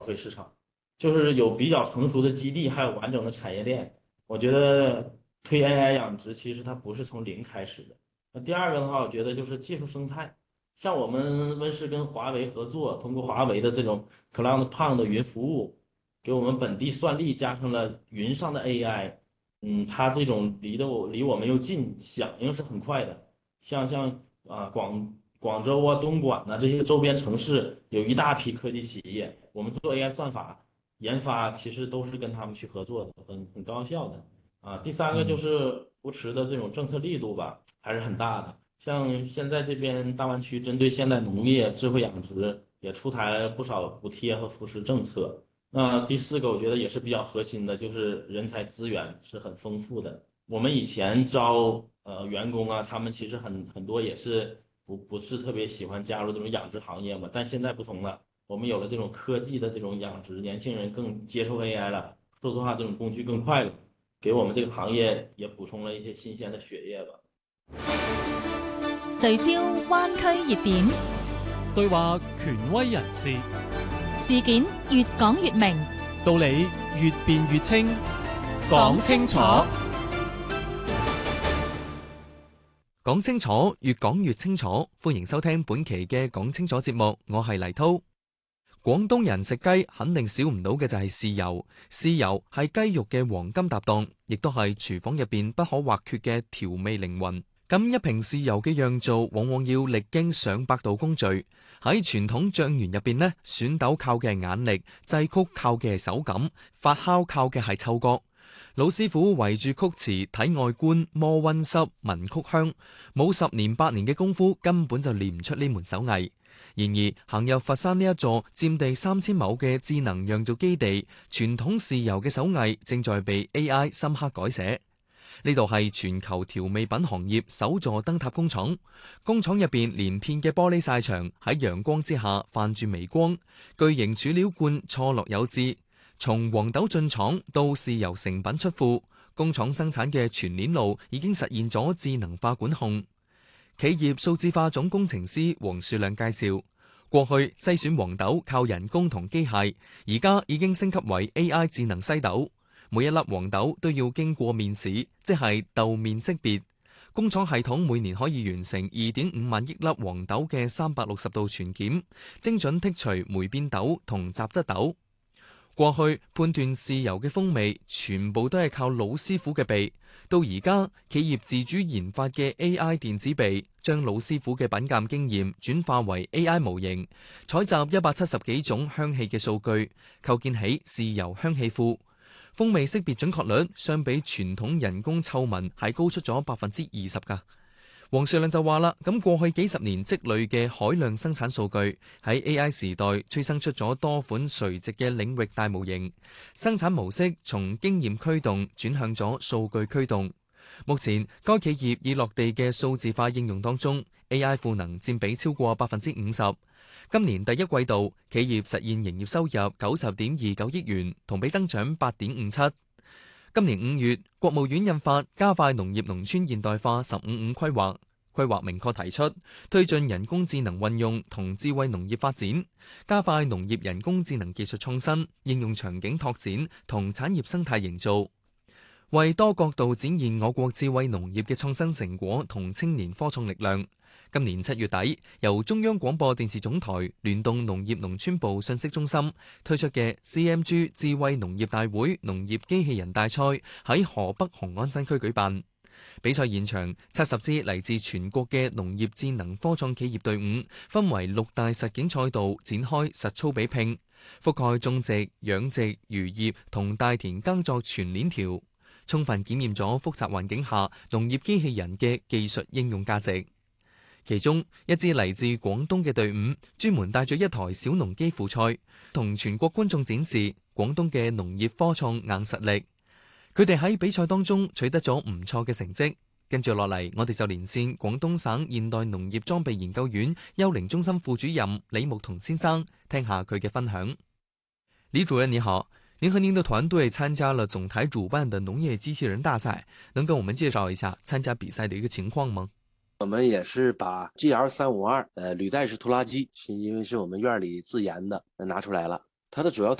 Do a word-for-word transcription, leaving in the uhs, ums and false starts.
费市场，就是有比较成熟的基地，还有完整的产业链。我觉得推 A I 养殖其实它不是从零开始的。那第二个的话，我觉得就是技术生态，像我们温室跟华为合作，通过华为的这种 Cloud p o n 的云服务，给我们本地算力加上了云上的 A I。嗯，它这种离得我离我们又近，响应是很快的。像像啊广广州啊、东莞呐、这些周边城市有一大批科技企业，我们做 A I 算法研发其实都是跟他们去合作的，很很高效的。啊，第三个就嗯。 是扶持的这种政策力度吧，还是很大的。像现在这边大湾区针对现代农业、智慧养殖也出台了不少补贴和扶持政策。那第四个我觉得也是比较核心的，就是人才资源是很丰富的。我们以前招呃员工啊，他们其实很很多也是不不是特别喜欢加入这种养殖行业嘛，但现在不同了，我们有了这种科技的这种养殖，年轻人更接受 A I 了，数字化这种工具更快了，给我们这个行业也补充了一些新鲜的血液吧。 聚焦灣區熱點， 對話權威人士， 事件越講越明， 道理越辯越清，講清楚。講清楚，越講越清楚。歡迎收聽本期嘅講清楚節目，我係黎滔。廣東人食雞肯定少唔到嘅就係豉油，豉油係雞肉嘅黃金搭檔，亦都係廚房入邊不可或缺嘅調味靈魂。咁一瓶豉油嘅釀造往往要歷經上百道工序。喺傳統醬園入邊呢，選豆靠嘅係眼力，製曲靠嘅係手感，發酵靠嘅係嗅覺。老師傅圍住曲詞睇外觀，摸溫濕聞曲香，冇十年八年嘅功夫，根本就練唔出呢門手藝。然而行入佛山呢一座佔地三千畝嘅智能釀造基地，傳統豉油嘅手藝正在被 A I 深刻改寫。呢度係全球調味品行業首座燈塔工廠，工廠入邊連片嘅玻璃曬牆喺陽光之下泛住微光，巨型儲料罐錯落有致。從黃豆進廠到豉油成品出庫，工廠生產嘅全鏈路已經實現咗智能化管控。企業數字化總工程師黃樹亮介紹，過去篩選黃豆靠人工同機械，而家已經升級為 A I 智能篩豆。每一粒黃豆都要經過面試，即係豆面識別。工廠系統每年可以完成二點五萬億粒黃豆嘅三百六十度全檢，精準剔除霉變豆同雜質豆。過去判斷豉油嘅風味全部都係靠老師傅嘅鼻，到而家企業自主研發嘅 A I 電子鼻，將老師傅嘅品鑑經驗轉化為 A I 模型，採集一百七十幾種香氣嘅數據，構建起豉油香氣庫。風味識別準確率相比傳統人工嗅聞係高出咗百分之二十㗎。黃樹亮就話啦，咁過去幾十年積累嘅海量生產數據，喺 A I 時代催生出咗多款垂直嘅領域大模型，生產模式從經驗驅動轉向咗數據驅動。目前該企業已落地嘅數字化應用當中 ，A I 賦能佔比超過百分之五十。今年第一季度，企業實現營業收入九十點二九億元，同比增長八點五七。今年五月，國務院印發加快農業農村現代化十五五規劃，規劃明確提出推進人工智能運用同智慧農業發展，加快農業人工智能技術創新、應用場景拓展同產業生態營造，為多角度展現我國智慧農業嘅創新成果同青年科創力量。今年七月底，由中央廣播電視總台聯動農業農村部信息中心推出嘅 C M G 智慧農業大會農業機器人大賽喺河北雄安新區舉辦。比賽現場，七十支嚟自全國嘅農業智能科創企業隊伍，分為六大實景賽道展開實操比拼，覆蓋種植、養殖、漁業同大田耕作全鏈條，充分檢驗咗複雜環境下農業機器人嘅技術應用價值。其中一支嚟自廣東嘅隊伍，專門帶咗一台小農機輔賽，同全國觀眾展示廣東嘅農業科創硬實力。佢哋喺比賽當中取得咗唔錯嘅成績。跟住落嚟，我哋就連線廣東省現代農業裝備研究院幽靈中心副主任李牧同先生，聽下佢嘅分享。李主任你好，您和您的團隊參加了總台主辦的農業機器人大賽，能跟我們介紹一下參加比賽的一個情況嗎？ 我們也是把 G L 三五二 呃履帶式拖拉機，是因為是我們院裏自研的，拿出來了。 它的主要